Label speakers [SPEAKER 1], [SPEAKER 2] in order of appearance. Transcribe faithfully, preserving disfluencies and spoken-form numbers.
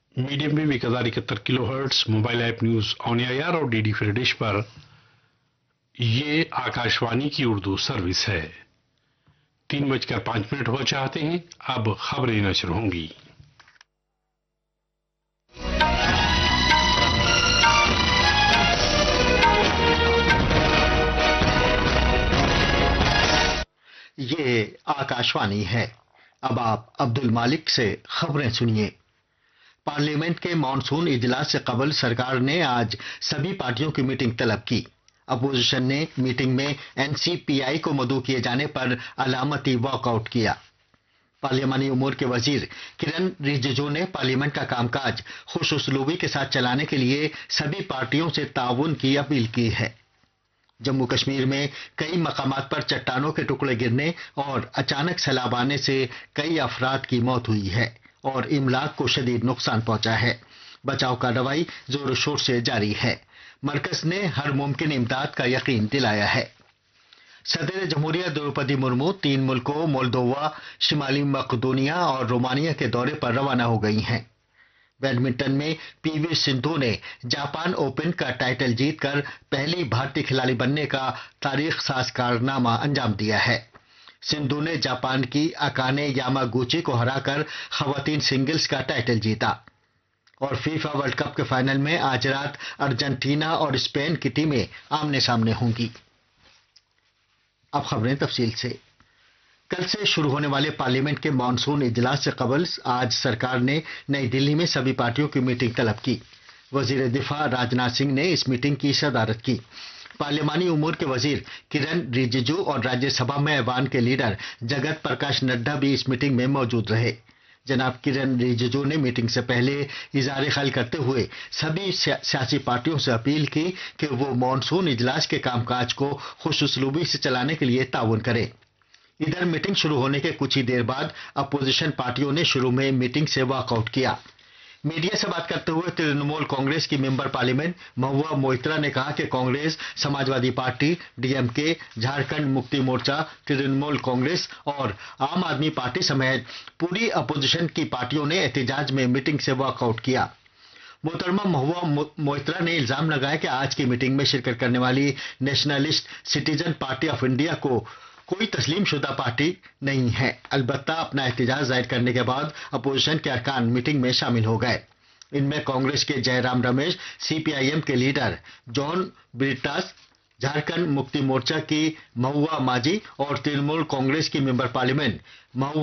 [SPEAKER 1] Medium में एक हजार इकहत्तर kilo hertz, mobile app news on AIR और डीडी फ्री डिश पर ये आकाशवाणी की उर्दू सर्विस है। तीन बजकर पांच मिनट हो चाहते हैं, अब खबरें नशर होंगी।
[SPEAKER 2] ये आकाशवाणी है। अब आप अब्दुल मालिक से खबरें सुनिए। पार्लियामेंट के मॉनसून इजलास से कबल सरकार ने आज सभी पार्टियों की मीटिंग तलब की। अपोजिशन ने मीटिंग में एनसीपीआई को मदऊ किए जाने पर अलामती वॉकआउट किया। पार्लियामानी उमूर के वजीर किरण रिजिजू ने पार्लियामेंट का कामकाज खुशउस्लूबी के साथ चलाने के लिए सभी पार्टियों से ताउन की अपील की है। जम्मू कश्मीर में कई मकामात पर चट्टानों के टुकड़े गिरने और अचानक सैलाब आने से कई अफराद की मौत हुई है और इमलाक को शदीद नुकसान पहुंचा है। बचाव कार्रवाई जोर शोर से जारी है। मरकज ने हर मुमकिन इमदाद का यकीन दिलाया है। सदर जमहूरिया द्रौपदी मुर्मू तीन मुल्कों मोल्दोवा, शिमाली मकदूनिया और रोमानिया के दौरे पर रवाना हो गई हैं। बैडमिंटन में पीवी सिंधु ने जापान ओपन का टाइटल जीतकर पहली भारतीय खिलाड़ी बनने का तारीख साज कारनामा अंजाम दिया है। सिंधु ने जापान की अकाने यामागुची को हराकर खवातीन सिंगल्स का टाइटल जीता और फीफा वर्ल्ड कप के फाइनल में आज रात अर्जेंटीना और स्पेन की टीमें आमने सामने होंगी। अब खबरें तफसील से। कल से शुरू होने वाले पार्लियामेंट के मॉनसून इजलास से कबल आज सरकार ने नई दिल्ली में सभी पार्टियों की मीटिंग तलब की। वजीर दिफा राजनाथ सिंह ने इस मीटिंग की सदारत की। पार्लियामानी उमूर के वजीर किरण रिजिजू और राज्यसभा में ऐवान के लीडर जगत प्रकाश नड्डा भी इस मीटिंग में मौजूद रहे। जनाब किरण रिजिजू ने मीटिंग से पहले इज़हार ख्याल करते हुए सभी सियासी पार्टियों से अपील की कि वो मॉनसून इजलास के कामकाज को खुशउस्लूबी से चलाने के लिए ताउन करें। इधर मीटिंग शुरू होने के कुछ ही देर बाद अपोजिशन पार्टियों ने शुरू में मीटिंग से वॉकआउट किया। मीडिया से बात करते हुए तृणमूल कांग्रेस की मेंबर पार्लियामेंट महुआ मोइत्रा ने कहा कि कांग्रेस, समाजवादी पार्टी, डीएमके, झारखंड मुक्ति मोर्चा, तृणमूल कांग्रेस और आम आदमी पार्टी समेत पूरी अपोजिशन की पार्टियों ने एहतजाज में मीटिंग से वॉकआउट किया। मोहतरमा महुआ मोइत्रा ने इल्जाम लगाया कि आज की मीटिंग में शिरकत करने वाली nationalist citizen party of India को कोई तस्लीम शुदा पार्टी नहीं है। अलबत्ता अपना एहतजाज जाहिर करने के बाद अपोजिशन के अरकान मीटिंग में शामिल हो गए। इनमें कांग्रेस के जयराम रमेश, सीपीआईएम के लीडर जॉन ब्रिटास, झारखंड मुक्ति मोर्चा की महुआ माजी और तृणमूल कांग्रेस की मेंबर पार्लियामेंट महुआ